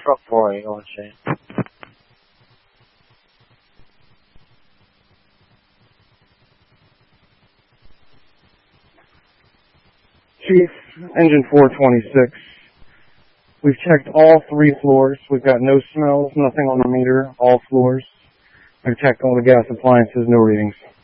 truck 4, on Shane. Chief, engine 426. We've checked all 3 floors. We've got no smells, nothing on the meter, all floors. We've checked all the gas appliances, no readings.